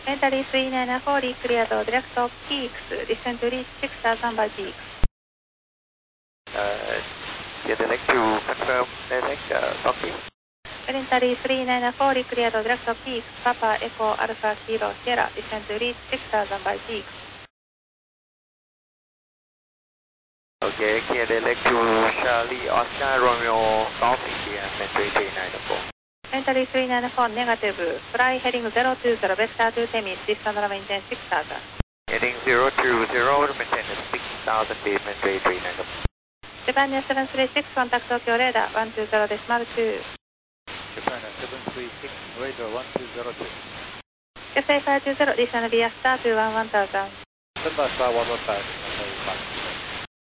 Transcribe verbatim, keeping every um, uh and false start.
Entry three nine four, clear to direct to P X, descend to reach six thousand by P X. Uh, you'd like to confirm direct uh, copy? Entry three nine four, clear to direct to P X, Papa Echo Alpha Kilo Sierra, descend to reach six thousand by P X. Okay, clear direct to Charlie Oscar Romeo Golf India, entry three nine four. Entry three nine four, negative, fly heading zero two zero, vector to Temis, distance maintain six thousand. Heading zero two zero, maintain six thousand feet, entry three nine four. Japan seven three six, contact Tokyo radar one two zero decimal two. Japan seven three six, radar one two zero two. K S A five two zero, descend via star to one one thousand. Stand by star one one thousand.